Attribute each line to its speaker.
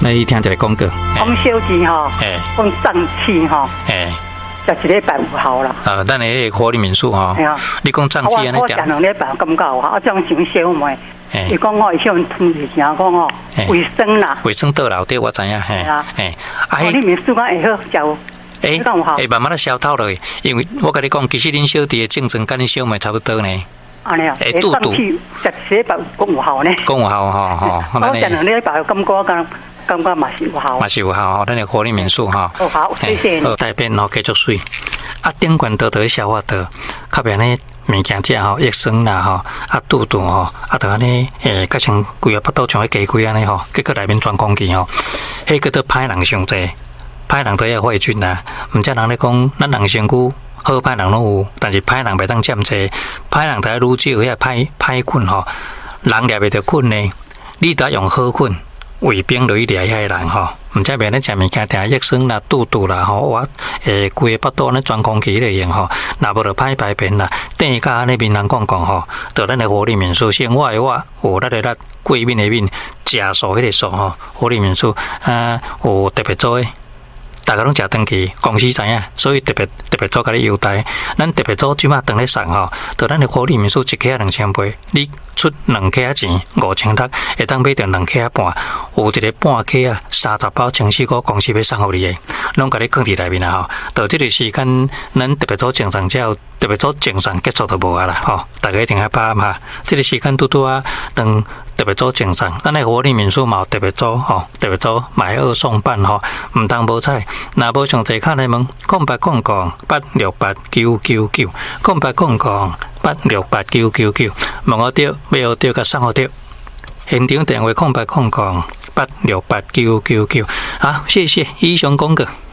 Speaker 1: 来听一个广告。
Speaker 2: 讲小钱吼，讲胀气吼，食一礼拜有效啦。
Speaker 1: 咱的那个活力民宿吼，你讲胀气安尼
Speaker 2: 我食2礼拜感觉有效，种想小妹。伊讲伊向吞是啥讲哦，卫生啦，
Speaker 1: 卫生倒流对，我知影嘿。
Speaker 2: 你民宿讲会好食。
Speaker 1: 会慢慢的消透落去，因为我跟你讲，其实恁小弟的竞争跟恁小妹差不多呢。
Speaker 2: 安尼啊，会肚肚食1礼拜讲有效呢。
Speaker 1: 讲有效吼，
Speaker 2: 我食2礼拜感觉嘛是有效。
Speaker 1: 嘛是有效吼，咱的活力民宿吼。
Speaker 2: 好，谢谢。
Speaker 1: 大便吼继续水，顶管道就消化道，较别呢物件食吼，益生啦吼，肚肚吼，就安尼甲像规个腹肚像迄鸡龟安尼吼，结果内面装空气吼，迄叫做歹人伤济。歹人都要坏菌啦，毋则人咧讲，咱人身躯好歹人拢有，但是歹人袂当占济，歹人得愈少遐歹菌吼，人掠袂着菌呢，你得用好菌卫兵落去掠遐人吼，毋则袂咧食物件定益生啦、肚肚啦吼，我规个腹肚咧钻空气咧用吼，若无就歹排便啦，等于甲安尼面人讲吼，到咱的活力民宿生活的我，咱的贵面的面，食素迄个素吼，活力民宿有特别做诶。大家拢食长期，公司知影，所以特别做甲你优待。咱特别做即马当咧送吼，到咱的活力民宿1克2000杯，你出2克钱5600，会当买到2克半，有一个半克30包清洗锅，公司要送互你诶，拢甲你放伫内面啦吼。到这个时间，咱特别做精神之后，特别做精神结束就无啊啦吼。大家一定要把握，这个时间拄啊，当特别做精神，咱的活力民宿嘛特别做吼，特别做买2送半吼，毋通无彩。若无上侪卡来问，0800-8689990，0800-8689999，问我着，买好着，甲送好着。现场电话0800-8689999。好，谢谢以上广告。